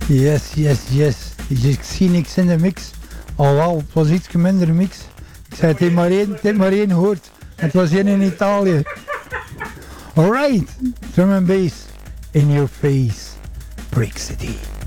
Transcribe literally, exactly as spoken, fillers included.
Yes, yes, yes. Ik zie niks in de mix. Alhoewel, het was iets minder mix. Ik zei, het heeft maar één, het heeft maar één hoort. Het was één in Italië. Alright, drum and bass. In your face. Brick City.